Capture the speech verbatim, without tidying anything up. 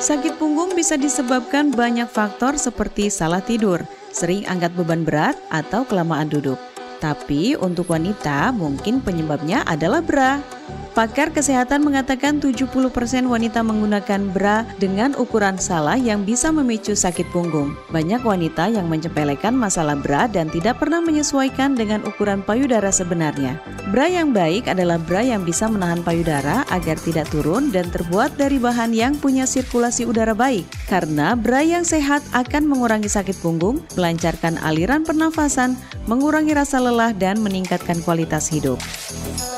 Sakit punggung bisa disebabkan banyak faktor seperti salah tidur, sering angkat beban berat, atau kelamaan duduk. Tapi untuk wanita mungkin penyebabnya adalah bra. Pakar kesehatan mengatakan tujuh puluh persen wanita menggunakan bra dengan ukuran salah yang bisa memicu sakit punggung. Banyak wanita yang menyepelekan masalah bra dan tidak pernah menyesuaikan dengan ukuran payudara sebenarnya. Bra yang baik adalah bra yang bisa menahan payudara agar tidak turun dan terbuat dari bahan yang punya sirkulasi udara baik. Karena bra yang sehat akan mengurangi sakit punggung, melancarkan aliran pernafasan, mengurangi rasa lelah dan meningkatkan kualitas hidup.